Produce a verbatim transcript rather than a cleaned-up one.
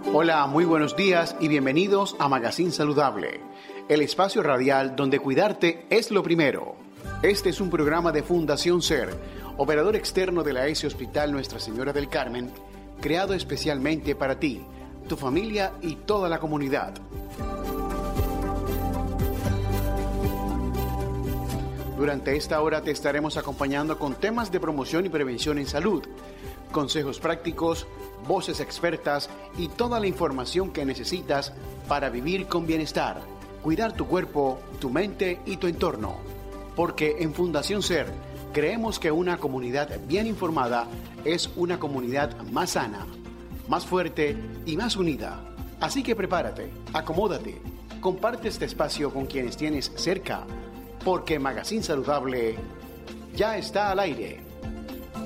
Hola, muy buenos días y bienvenidos a Magazine Saludable, el espacio radial donde cuidarte es lo primero. Este es un programa de Fundación SER, operador externo de la E S E Hospital Nuestra Señora del Carmen, creado especialmente para ti, tu familia y toda la comunidad. Durante esta hora te estaremos acompañando con temas de promoción y prevención en salud, consejos prácticos, voces expertas y toda la información que necesitas para vivir con bienestar, cuidar tu cuerpo, tu mente y tu entorno. Porque en Fundación SER creemos que una comunidad bien informada es una comunidad más sana, más fuerte y más unida. Así que prepárate, acomódate, comparte este espacio con quienes tienes cerca, porque Magazine Saludable ya está al aire.